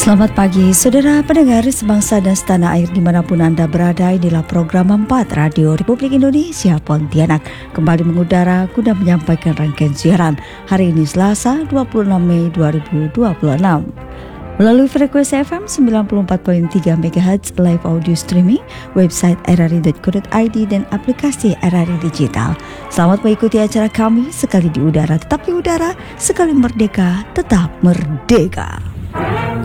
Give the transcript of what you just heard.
Selamat pagi, saudara pendengar sebangsa dan setanah air dimanapun Anda berada. Inilah program 4 Radio Republik Indonesia Pontianak kembali mengudara guna menyampaikan rangkaian siaran hari ini Selasa 26 Mei 2026 melalui frekuensi FM 94.3 MHz, live audio streaming, website rri.co.id dan aplikasi RRI Digital. Selamat mengikuti acara kami, sekali di udara tetap di udara, sekali merdeka tetap merdeka.